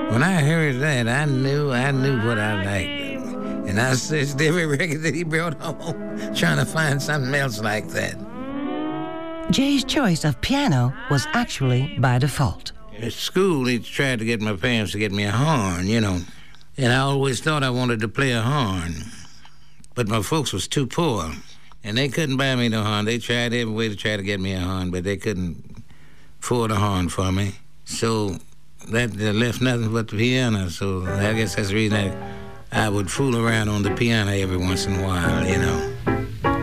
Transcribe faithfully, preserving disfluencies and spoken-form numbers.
When I heard that, I knew, I knew what I liked. And I searched every record that he brought home, trying to find something else like that. Jay's choice of piano was actually by default. At school, he tried to get my parents to get me a horn, you know. And I always thought I wanted to play a horn. But my folks was too poor, and they couldn't buy me no horn. They tried every way to try to get me a horn, but they couldn't afford a horn for me. So that left nothing but the piano. So I guess that's the reason I, I would fool around on the piano every once in a while, you know.